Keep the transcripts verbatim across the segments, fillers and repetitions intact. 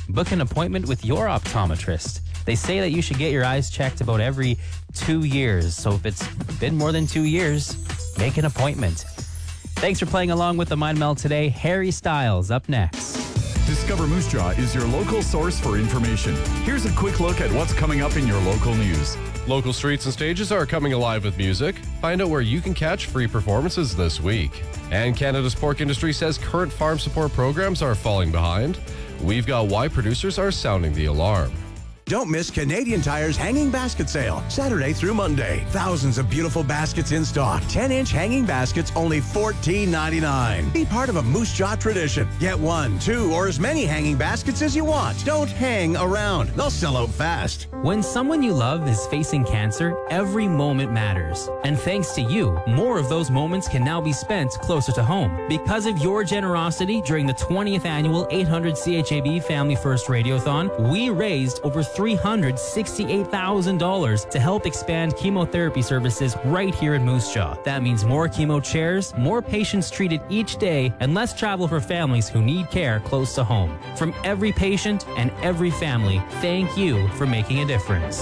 book an appointment with your optometrist. They say that you should get your eyes checked about every two years. So if it's been more than two years, make an appointment. Thanks for playing along with the Mind Meld today. Harry Styles up next. Discover Moose Jaw is your local source for information. Here's a quick look at what's coming up in your local news. Local streets and stages are coming alive with music. Find out where you can catch free performances this week. And Canada's pork industry says current farm support programs are falling behind. We've got why producers are sounding the alarm. Don't miss Canadian Tire's Hanging Basket Sale, Saturday through Monday. Thousands of beautiful baskets in stock. ten-inch hanging baskets, only fourteen ninety-nine. Be part of a Moose Jaw tradition. Get one, two, or as many hanging baskets as you want. Don't hang around. They'll sell out fast. When someone you love is facing cancer, every moment matters. And thanks to you, more of those moments can now be spent closer to home. Because of your generosity during the twentieth annual eight hundred C H A B Family First Radiothon, we raised over three hundred sixty-eight thousand dollars to help expand chemotherapy services right here in Moose Jaw. That means more chemo chairs, more patients treated each day, and less travel for families who need care close to home. From every patient and every family, thank you for making a difference.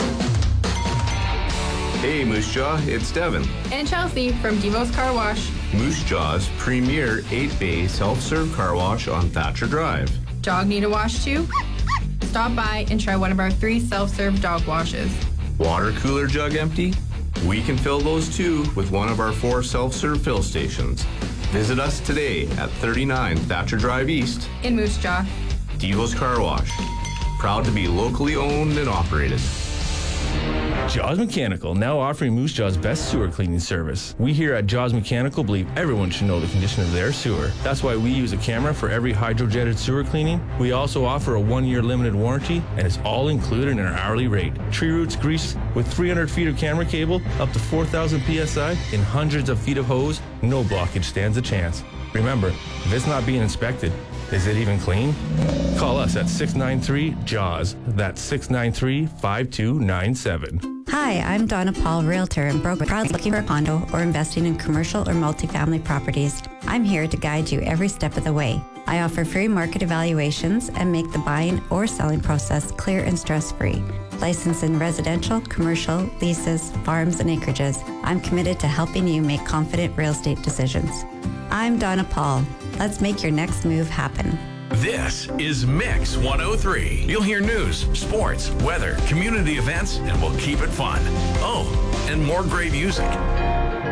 Hey Moose Jaw, it's Devin. And Chelsea from Devo's Car Wash. Moose Jaw's premier eight-bay self-serve car wash on Thatcher Drive. Dog need a wash too? Stop by and try one of our three self-serve dog washes. Water cooler jug empty? We can fill those too with one of our four self-serve fill stations. Visit us today at thirty-nine Thatcher Drive East in Moose Jaw. Devo's Car Wash. Proud to be locally owned and operated. Jaws Mechanical, now offering Moose Jaw's best sewer cleaning service. We here at Jaws Mechanical believe everyone should know the condition of their sewer. That's why we use a camera for every hydrojetted sewer cleaning. We also offer a one-year limited warranty, and it's all included in our hourly rate. Tree roots grease with three hundred feet of camera cable, up to four thousand P S I, and hundreds of feet of hose, no blockage stands a chance. Remember, if it's not being inspected, is it even clean? Call us at six nine three J A W S. That's six nine three, five two nine seven. Hi, I'm Donna Paul, Realtor and broker, proudly looking for a condo or investing in commercial or multifamily properties. I'm here to guide you every step of the way. I offer free market evaluations and make the buying or selling process clear and stress-free. Licensed in residential, commercial, leases, farms, and acreages, I'm committed to helping you make confident real estate decisions. I'm Donna Paul. Let's make your next move happen. This is Mix one oh three. You'll hear news, sports, weather, community events, and we'll keep it fun. Oh, and more great music.